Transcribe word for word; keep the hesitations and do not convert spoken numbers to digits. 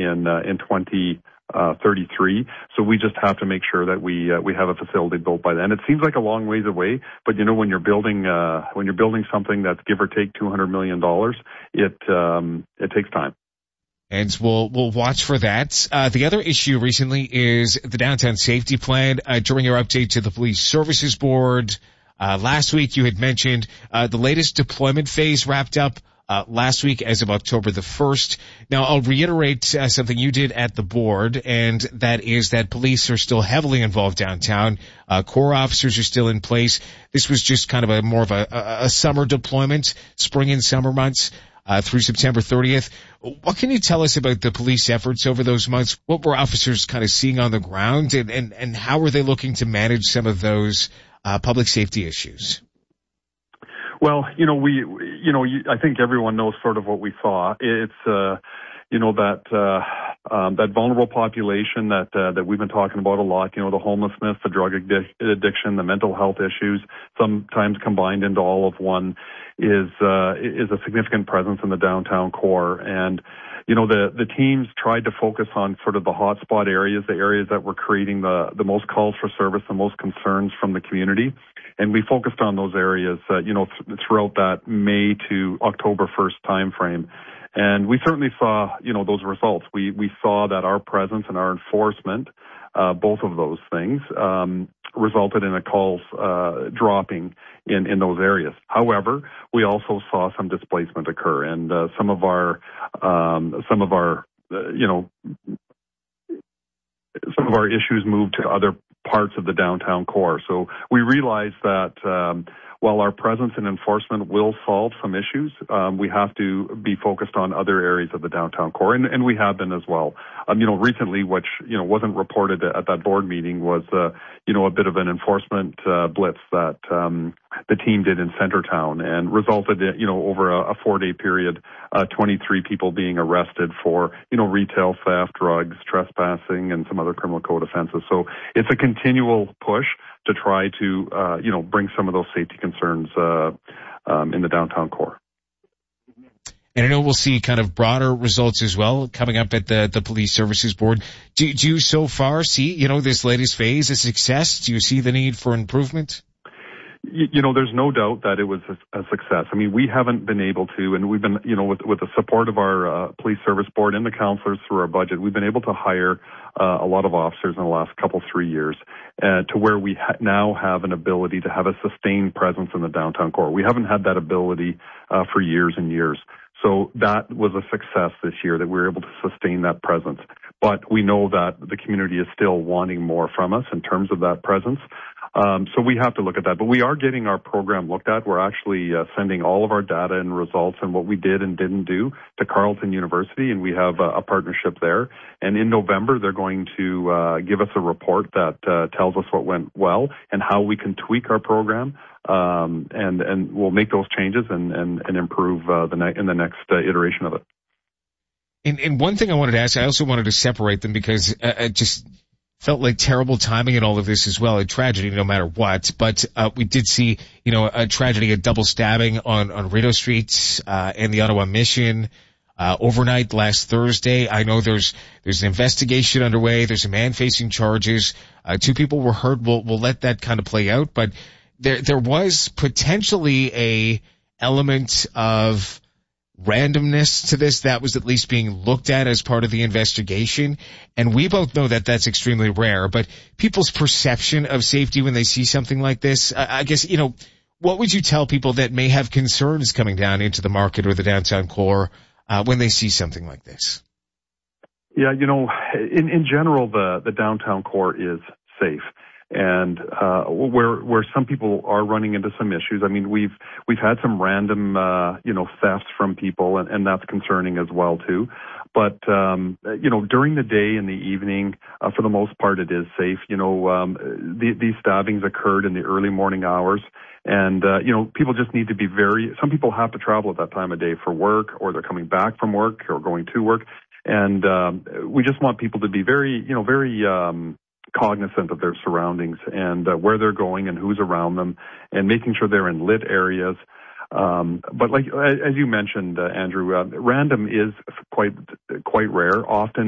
in uh, in twenty thirty-three. So we just have to make sure that we uh, we have a facility built by then. It seems like a long ways away, but you know, when you're building uh, when you're building something that's give or take two hundred million dollars, it um, it takes time. And we'll, we'll watch for that. Uh, the other issue recently is the downtown safety plan. Uh, during your update to the Police Services Board, uh, last week you had mentioned, uh, the latest deployment phase wrapped up, uh, last week as of October the first. Now I'll reiterate uh, something you did at the board, and that is that police are still heavily involved downtown. Uh, Corps officers are still in place. This was just kind of a more of a, a, a summer deployment, spring and summer months. Uh, through September thirtieth. What can you tell us about the police efforts over those months? What were officers kind of seeing on the ground, and, and, and how were they looking to manage some of those uh, public safety issues? Well, you know, we, you know, I think everyone knows sort of what we saw. It's, uh, you know, that, uh, um, that vulnerable population that, uh, that we've been talking about a lot, you know, the homelessness, the drug addic- addiction, the mental health issues, sometimes combined into all of one, is, uh, is a significant presence in the downtown core. And, you know, the, the teams tried to focus on sort of the hotspot areas, the areas that were creating the, the most calls for service, the most concerns from the community. And we focused on those areas, uh, you know, th- throughout that May to October first timeframe. And we certainly saw, you know, those results. We, we saw that our presence and our enforcement, uh, both of those things, um, resulted in the calls, uh, dropping in, in those areas. However, we also saw some displacement occur, and, uh, some of our, um, some of our, uh, you know, some of our issues moved to other parts of the downtown core. So we realized that, um, while our presence and enforcement will solve some issues, um, we have to be focused on other areas of the downtown core, and, and we have been as well. Um, you know, recently, which, you know, wasn't reported at that board meeting, was, uh, you know, a bit of an enforcement uh, blitz that um, the team did in Centertown, and resulted in, you know, over a, a four-day period, uh, twenty-three people being arrested for, you know, retail theft, drugs, trespassing, and some other criminal code offenses. So it's a continual push to try to, uh, you know, bring some of those safety concerns uh, um, in the downtown core. And I know we'll see kind of broader results as well coming up at the, the Police Services Board. Do, do you so far see, you know, this latest phase a success? Do you see the need for improvement? You know, there's no doubt that it was a, a success. I mean, we haven't been able to, and we've been, you know, with, with the support of our uh, police service board and the counselors through our budget, we've been able to hire uh, a lot of officers in the last couple, three years uh, to where we ha- now have an ability to have a sustained presence in the downtown core. We haven't had that ability uh, for years and years. So that was a success this year, that we were able to sustain that presence. But we know that the community is still wanting more from us in terms of that presence. Um, so we have to look at that. But we are getting our program looked at. We're actually uh, sending all of our data and results and what we did and didn't do to Carleton University, and we have a, a partnership there. And in November, they're going to uh, give us a report that uh, tells us what went well and how we can tweak our program. Um, and, and we'll make those changes and, and, and improve uh, the ne- in the next uh, iteration of it. And, and one thing I wanted to ask, I also wanted to separate them because uh, it just felt like terrible timing in all of this as well, a tragedy no matter what. But uh, we did see, you know, a tragedy, a double stabbing on, on Rideau Street uh, and the Ottawa Mission uh, overnight last Thursday. I know there's there's an investigation underway. There's a man facing charges. Uh, two people were hurt. We'll, we'll let that kind of play out. But there there was potentially a element of randomness to this that was at least being looked at as part of the investigation. And we both know that that's extremely rare, but people's perception of safety when they see something like this, I, I guess, you know, what would you tell people that may have concerns coming down into the market or the downtown core uh, when they see something like this? Yeah, you know, in, in general, the, the downtown core is safe. And uh where where some people are running into some issues. I mean, we've we've had some random uh you know thefts from people, and, and that's concerning as well too. But um you know, during the day and the evening, uh, for the most part, it is safe. You know, um the, these stabbings occurred in the early morning hours, and uh you know, people just need to be very. Some people have to travel at that time of day for work, or they're coming back from work or going to work, and um we just want people to be very you know very um cognizant of their surroundings and uh, where they're going and who's around them, and making sure they're in lit areas. Um, but like as you mentioned, uh, Andrew, uh, random is quite quite rare. Often